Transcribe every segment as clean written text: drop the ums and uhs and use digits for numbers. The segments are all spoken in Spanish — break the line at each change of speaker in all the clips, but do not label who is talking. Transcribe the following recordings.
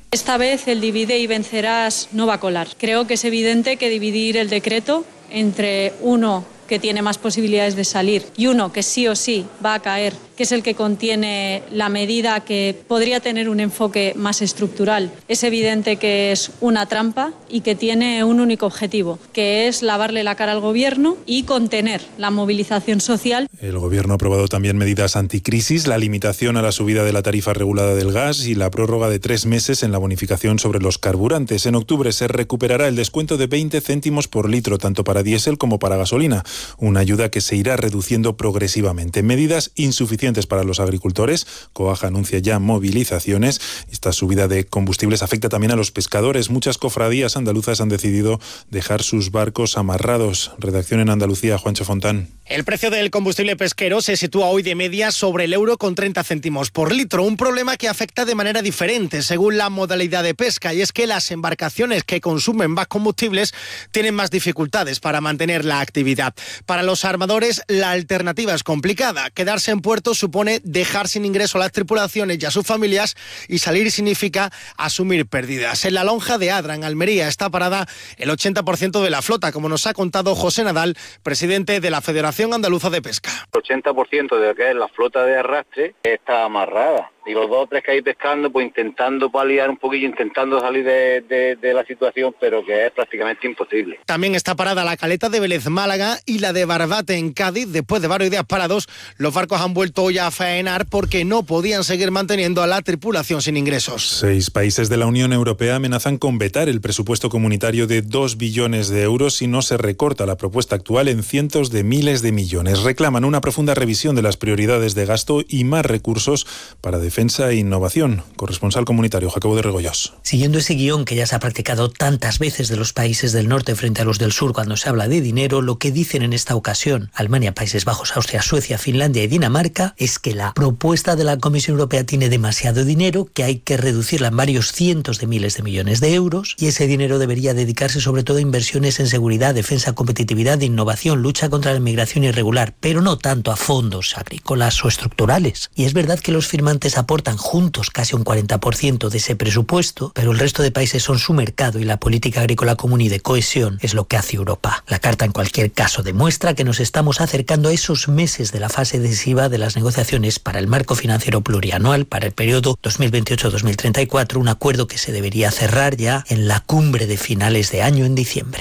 Esta vez el divide y vencerás no va a colar. Creo que es evidente que dividir el decreto entre uno que tiene más posibilidades de salir y uno que sí o sí va a caer, que es el que contiene la medida que podría tener un enfoque más estructural. Es evidente que es una trampa y que tiene un único objetivo, que es lavarle la cara al gobierno y contener la movilización social.
El gobierno ha aprobado también medidas anticrisis, la limitación a la subida de la tarifa regulada del gas y la prórroga de 3 meses en la bonificación sobre los carburantes. En octubre se recuperará el descuento de 20 céntimos por litro, tanto para diésel como para gasolina. Una ayuda que se irá reduciendo progresivamente. Medidas insuficientes para los agricultores. Coaja anuncia ya movilizaciones. Esta subida de combustibles afecta también a los pescadores. Muchas cofradías andaluzas han decidido dejar sus barcos amarrados. Redacción en Andalucía, Juancho Fontán.
El precio del combustible pesquero se sitúa hoy de media sobre el €1,30 por litro, un problema que afecta de manera diferente según la modalidad de pesca, y es que las embarcaciones que consumen más combustibles tienen más dificultades para mantener la actividad. Para los armadores, la alternativa es complicada. Quedarse en puerto supone dejar sin ingreso a las tripulaciones y a sus familias, y salir significa asumir pérdidas. En la lonja de Adra, en Almería, está parada el 80% de la flota, como nos ha contado José Nadal, presidente de la Federación Andaluza de Pesca.
El 80% de lo que es la flota de arrastre está amarrada. Y los 2 o 3 que hay pescando, pues intentando paliar un poquillo, intentando salir de la situación, pero que es prácticamente imposible.
También está parada la caleta de Vélez Málaga y la de Barbate en Cádiz. Después de varios días parados, los barcos han vuelto hoy a faenar porque no podían seguir manteniendo a la tripulación sin ingresos.
6 países de la Unión Europea amenazan con vetar el presupuesto comunitario de 2 billones de euros si no se recorta la propuesta actual en cientos de miles de millones. Reclaman una profunda revisión de las prioridades de gasto y más recursos para defensa e innovación. Corresponsal comunitario, Jacobo de Regoyos.
Siguiendo ese guión que ya se ha practicado tantas veces de los países del norte frente a los del sur cuando se habla de dinero, lo que dicen en esta ocasión Alemania, Países Bajos, Austria, Suecia, Finlandia y Dinamarca es que la propuesta de la Comisión Europea tiene demasiado dinero, que hay que reducirla en varios cientos de miles de millones de euros, y ese dinero debería dedicarse sobre todo a inversiones en seguridad, defensa, competitividad, innovación, lucha contra la inmigración irregular, pero no tanto a fondos agrícolas o estructurales. Y es verdad que los firmantes aportan juntos casi un 40% de ese presupuesto, pero el resto de países son su mercado y la política agrícola común y de cohesión es lo que hace Europa. La carta, en cualquier caso, demuestra que nos estamos acercando a esos meses de la fase decisiva de las negociaciones para el marco financiero plurianual para el periodo 2028-2034, un acuerdo que se debería cerrar ya en la cumbre de finales de año en diciembre.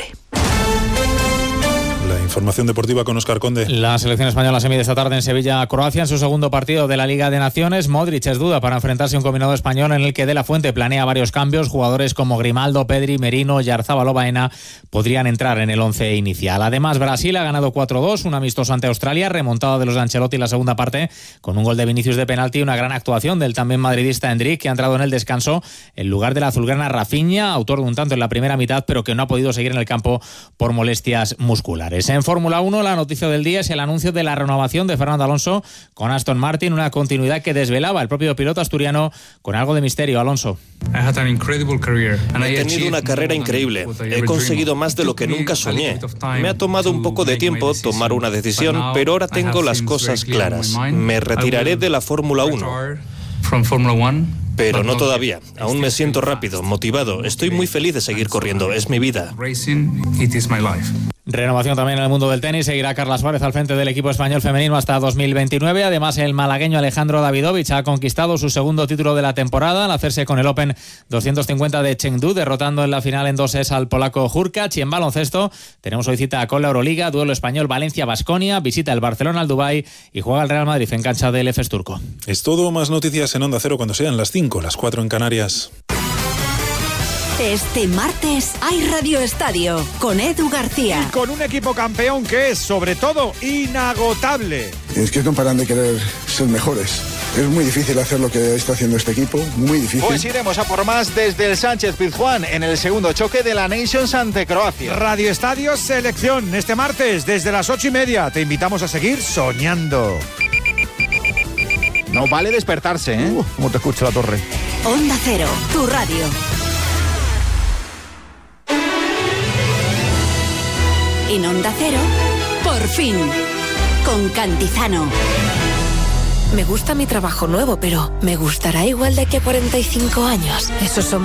La información deportiva con Óscar Conde.
La selección española se mide esta tarde en Sevilla-Croacia en su segundo partido de la Liga de Naciones. Modric es duda para enfrentarse a un combinado español en el que De la Fuente planea varios cambios. Jugadores como Grimaldo, Pedri, Merino, Yarzabal o Baena podrían entrar en el 11 inicial. Además, Brasil ha ganado 4-2, un amistoso ante Australia, remontado de los de Ancelotti en la segunda parte, con un gol de Vinicius de penalti y una gran actuación del también madridista Endrick, que ha entrado en el descanso en lugar de la azulgrana Rafinha, autor de un tanto en la primera mitad, pero que no ha podido seguir en el campo por molestias musculares. En Fórmula 1, la noticia del día es el anuncio de la renovación de Fernando Alonso con Aston Martin, una continuidad que desvelaba el propio piloto asturiano con algo de misterio. Alonso.
He tenido una carrera increíble. He conseguido más de lo que nunca soñé. Me ha tomado un poco de tiempo tomar una decisión, pero ahora tengo las cosas claras. Me retiraré de la Fórmula 1. Pero no todavía. Aún me siento rápido, motivado. Estoy muy feliz de seguir corriendo. Es mi vida.
Renovación también en el mundo del tenis. Seguirá Carla Suárez al frente del equipo español femenino hasta 2029. Además, el malagueño Alejandro Davidovich ha conquistado su segundo título de la temporada al hacerse con el Open 250 de Chengdu, derrotando en la final en 2 sets al polaco Hurkacz. Y en baloncesto tenemos hoy cita con la Euroliga, duelo español Valencia-Baskonia, visita el Barcelona al Dubái y juega el Real Madrid en cancha del Efes turco.
Es todo. Más noticias en Onda Cero cuando sean las 5, las 4 en Canarias.
Este martes hay Radio Estadio con Edu García.
Y con un equipo campeón que es, sobre todo, inagotable.
Es que no paran de querer ser mejores. Es muy difícil hacer lo que está haciendo este equipo, muy difícil.
Pues iremos a por más desde el Sánchez-Pizjuán en el segundo choque de la Nations ante Croacia. Radio Estadio Selección, este martes desde las 8:30. Te invitamos a seguir soñando. No vale despertarse, ¿eh? Como te escucho la torre.
Onda Cero, tu radio. En Onda Cero, por fin, con Cantizano.
Me gusta mi trabajo nuevo, pero ¿me gustará igual de aquí a 45 años? Esos son